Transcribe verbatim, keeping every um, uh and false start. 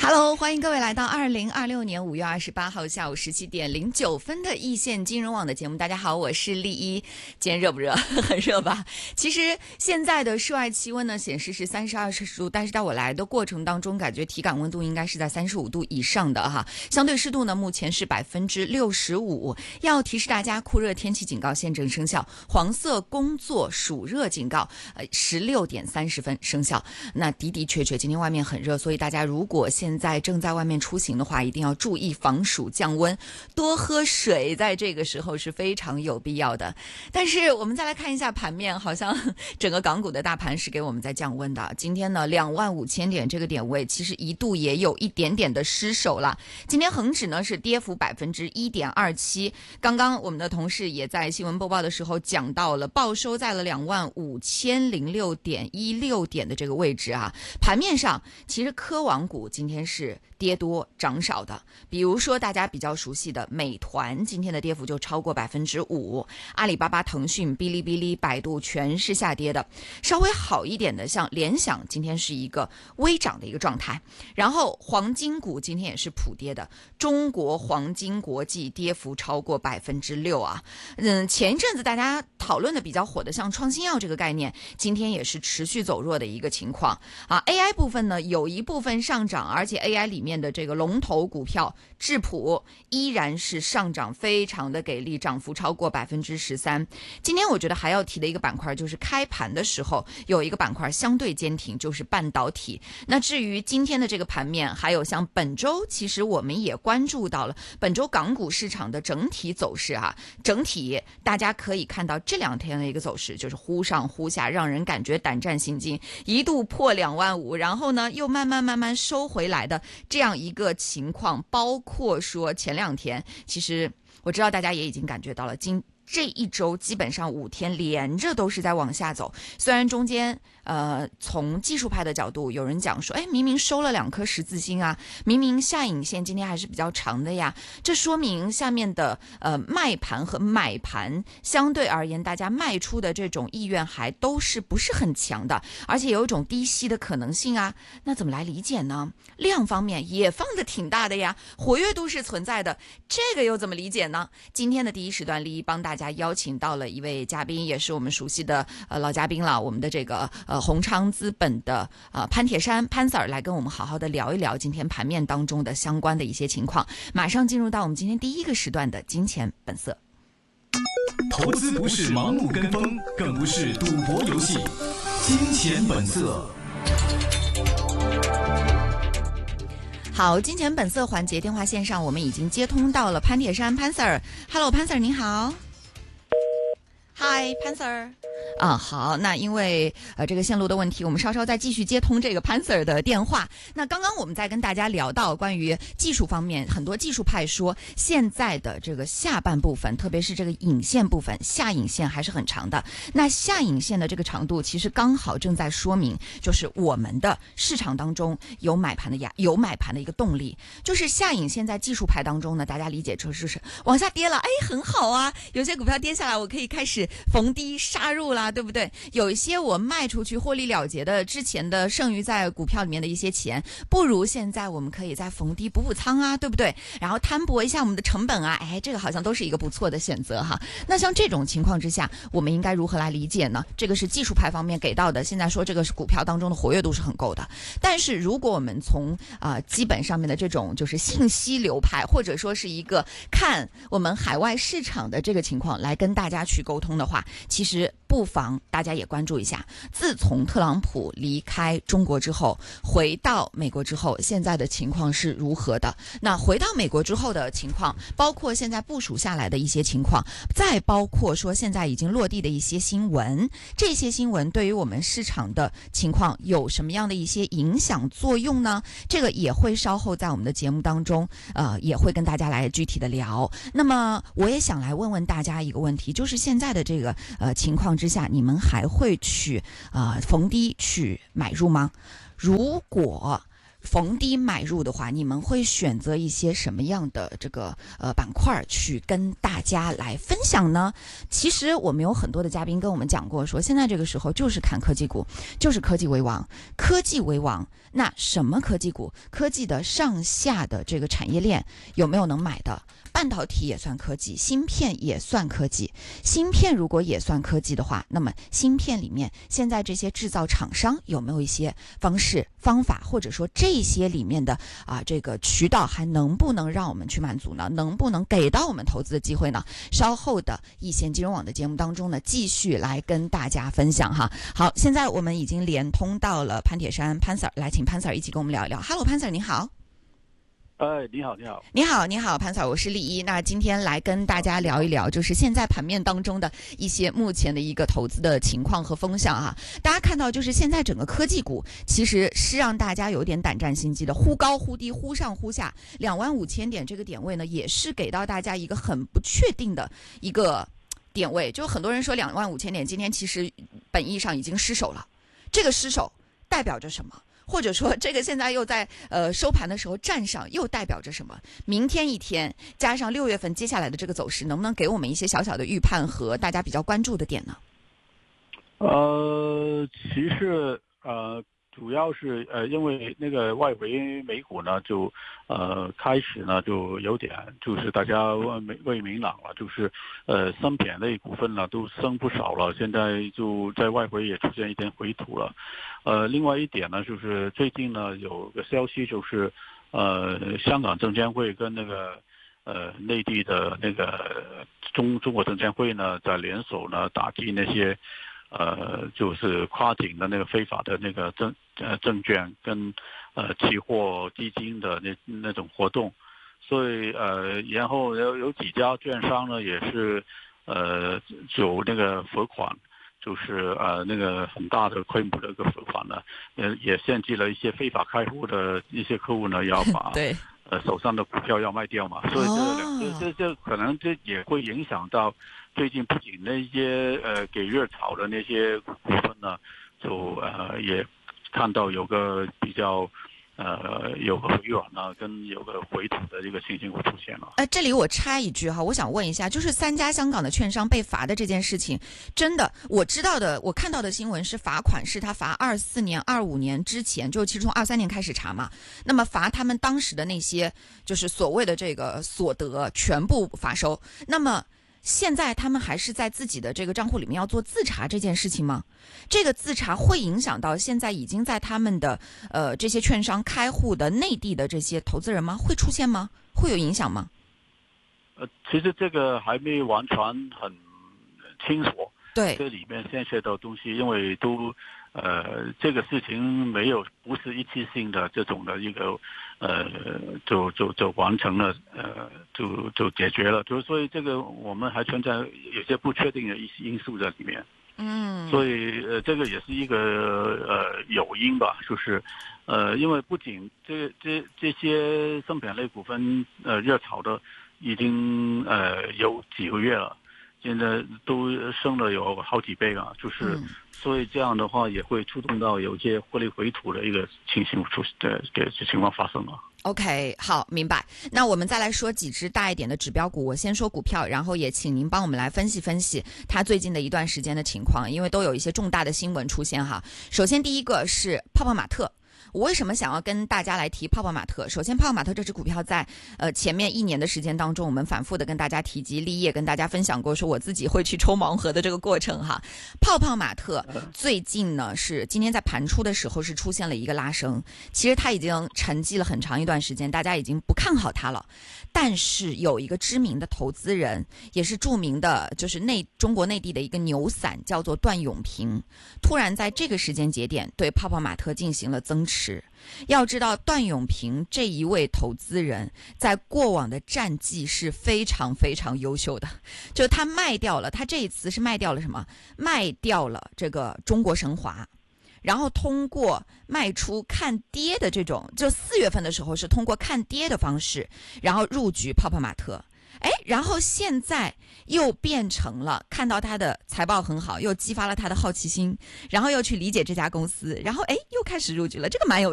Hello， 欢迎各位来到二零二六年五月二十八号下午十七点零九分的易线金融网的节目。大家好，我是丽一。今天热不热？很热吧？其实现在的室外气温呢显示是三十二摄氏度，但是在我来的过程当中，感觉体感温度应该是在三十五度以上的哈。相对湿度呢目前是百分之六十五。要提示大家，酷热天气警告现正生效，黄色工作暑热警告，呃，十六点三十分生效。那的的确确，今天外面很热，所以大家如果现在正在外面出行的话，一定要注意防暑降温，多喝水，在这个时候是非常有必要的。但是我们再来看一下盘面，好像整个港股的大盘是给我们在降温的。今天呢，两万五千点这个点位，其实一度也有一点点的失守了。今天恒指呢是跌幅百分之一点二七。刚刚我们的同事也在新闻播报的时候讲到了，报收在了两万五千零六点一六点的这个位置啊。盘面上，其实科网股今天是跌多涨少的，比如说大家比较熟悉的美团，今天的跌幅就超过百分之五，阿里巴巴、腾讯、哔哩哔哩、百度全是下跌的。稍微好一点的，像联想，今天是一个微涨的一个状态。然后黄金股今天也是普跌的，中国黄金国际跌幅超过百分之六啊。嗯，前一阵子大家讨论的比较火的，像创新药这个概念，今天也是持续走弱的一个情况啊。A I 部分呢，有一部分上涨，而且 A I 里面的这个龙头股票智谱依然是上涨非常的给力，涨幅超过百分之十三。今天我觉得还要提的一个板块，就是开盘的时候有一个板块相对坚挺，就是半导体。那至于今天的这个盘面，还有像本周，其实我们也关注到了本周港股市场的整体走势啊。整体大家可以看到这两天的一个走势，就是忽上忽下，让人感觉胆战心惊，一度破两万五，然后呢又慢慢慢慢收回来的这样一个情况。包括说前两天，其实我知道大家也已经感觉到了，今这一周基本上五天连着都是在往下走，虽然中间呃，从技术派的角度，有人讲说，哎，明明收了两颗十字星啊，明明下影线今天还是比较长的呀，这说明下面的呃卖盘和买盘相对而言，大家卖出的这种意愿还都是不是很强的，而且有一种低吸的可能性啊。那怎么来理解呢？量方面也放得挺大的呀，活跃度是存在的，这个又怎么理解呢？今天的第一时段，丽一帮大家邀请到了一位嘉宾，也是我们熟悉的呃老嘉宾了，我们的这个呃宏昌资本的呃潘铁山潘 Sir 来跟我们好好的聊一聊今天盘面当中的相关的一些情况。马上进入到我们今天第一个时段的金钱本色。 投资不是盲目跟风，更不是赌博游戏。金钱本色。 好，金钱本色环节电话线上我们已经接通到了潘铁山潘 Sir。Hello 潘 Sir 您好。嗨，潘 Sir。啊，好，那因为呃这个线路的问题，我们稍稍再继续接通这个潘 Sir 的电话。那刚刚我们在跟大家聊到关于技术方面，很多技术派说现在的这个下半部分，特别是这个影线部分，下影线还是很长的。那下影线的这个长度，其实刚好正在说明，就是我们的市场当中有买盘的压，有买盘的一个动力。就是下影线在技术派当中呢，大家理解就是往下跌了，哎，很好啊，有些股票跌下来，我可以开始逢低杀入啦，对不对？有一些我卖出去获利了结的之前的剩余在股票里面的一些钱，不如现在我们可以再逢低补补仓啊，对不对？然后摊薄一下我们的成本啊，哎，这个好像都是一个不错的选择哈。那像这种情况之下，我们应该如何来理解呢？这个是技术派方面给到的，现在说这个是股票当中的活跃度是很够的。但是如果我们从啊、呃、基本上面的这种就是信息流派，或者说是一个看我们海外市场的这个情况来跟大家去沟通的话，其实不妨大家也关注一下，自从特朗普离开中国之后，回到美国之后，现在的情况是如何的？那回到美国之后的情况，包括现在部署下来的一些情况，再包括说现在已经落地的一些新闻，这些新闻对于我们市场的情况有什么样的一些影响作用呢？这个也会稍后在我们的节目当中，呃，也会跟大家来具体的聊。那么我也想来问问大家一个问题，就是现在的这个呃情况之下，你们还会去呃逢低去买入吗？如果逢低买入的话，你们会选择一些什么样的这个呃板块去跟大家来分享呢？其实我们有很多的嘉宾跟我们讲过，说现在这个时候就是看科技股，就是科技为王，科技为王。那什么科技股？科技的上下的这个产业链有没有能买的？半导体也算科技，芯片也算科技。芯片如果也算科技的话，那么芯片里面现在这些制造厂商有没有一些方式方法，或者说这些里面的啊这个渠道还能不能让我们去满足呢？能不能给到我们投资的机会呢？稍后的易线金融网的节目当中呢，继续来跟大家分享哈。好，现在我们已经连通到了潘铁山潘 Sir， 来请潘 Sir 一起跟我们聊一聊。Hello， 潘 Sir 你好。 哎，你好，你好， 你好，你好，潘 Sir， 我是丽一。那今天来跟大家聊一聊，就是现在盘面当中的一些目前的一个投资的情况和风向哈。大家看到，就是现在整个科技股其实是让大家有点胆战心惊的，忽高忽低，忽上忽下，两万五千点这个点位呢，也是给到大家一个很不确定的一个点位。就很多人说两万五千点今天其实本意上已经失守了，这个失守代表着什么？或者说这个现在又在呃收盘的时候站上，又代表着什么？明天一天加上六月份接下来的这个走势，能不能给我们一些小小的预判和大家比较关注的点呢？ 呃，其实呃主要是呃因为那个外围美股呢就呃开始呢就有点就是大家未未明朗了，就是呃芯片类股份呢都升不少了，现在就在外围也出现一点回吐了。呃，另外一点呢，就是最近呢有个消息，就是呃，香港证监会跟那个呃内地的那个中中国证监会呢，在联手呢打击那些呃就是跨境的那个非法的那个证呃证券跟呃期货基金的那那种活动，所以呃，然后有有几家券商呢也是呃有那个罚款。就是呃那个很大的规模的一个罚款呢，也也限制了一些非法开户的一些客户呢，要把对呃手上的股票要卖掉嘛，所以这两这这这可能这也会影响到最近不仅那些呃给热炒的那些股份呢，就呃也看到有个比较。呃，有个回软呢，跟有个回吐的这个情形会出现了。 呃，这里我插一句哈，我想问一下，就是三家香港的券商被罚的这件事情，真的我知道的，我看到的新闻是罚款是他罚二四年、二五年之前，就其实从二三年开始查嘛，那么罚他们当时的那些就是所谓的这个所得全部罚收，那么。现在他们还是在自己的这个账户里面要做自查这件事情吗？这个自查会影响到现在已经在他们的呃这些券商开户的内地的这些投资人吗？会出现吗？会有影响吗？ 呃，其实这个还没完全很清楚。 对， 这里面牵涉到东西，因为都呃这个事情没有不是一次性的这种的一个呃就就就完成了呃就就解决了，就所以这个我们还存在有些不确定的一些因素在里面。 嗯， 所以呃这个也是一个呃诱因吧，就是呃因为不仅这这这些芯片类股份呃热炒的已经呃有几个月了。现在都升了有好几倍了，就是，所以这样的话也会触动到有些获利回吐的一个情形出的的情况发生了。 OK， 好，明白。那我们再来说几只大一点的指标股。我先说股票，然后也请您帮我们来分析分析它最近的一段时间的情况，因为都有一些重大的新闻出现哈。首先第一个是泡泡玛特。我为什么想要跟大家来提泡泡玛特？首先，泡泡玛特这只股票在呃前面一年的时间当中，我们反复的跟大家提及，立业跟大家分享过，说我自己会去抽盲盒的这个过程哈。泡泡玛特最近呢是今天在盘出的时候是出现了一个拉升，其实它已经沉寂了很长一段时间，大家已经不看好它了。但是有一个知名的投资人，也是著名的，就是内中国内地的一个牛散，叫做段永平，突然在这个时间节点对泡泡玛特进行了增持。要知道段永平这一位投资人在过往的战绩是非常非常优秀的，就他卖掉了，他这一次是卖掉了什么？卖掉了这个中国神华，然后通过卖出看跌的这种，就四月份的时候是通过看跌的方式，然后入局泡泡玛特。哎，然后现在又变成了看到他的财报很好，又激发了他的好奇心，然后又去理解这家公司，然后哎又开始入局了，这个蛮有